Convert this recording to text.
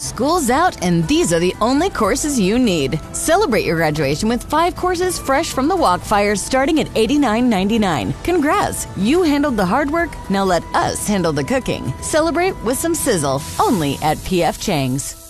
School's out, and these are the only courses you need. Celebrate your graduation with 5 courses fresh from the Walkfire starting at $89.99. Congrats, you handled the hard work, now let us handle the cooking. Celebrate with some sizzle, only at P.F. Chang's.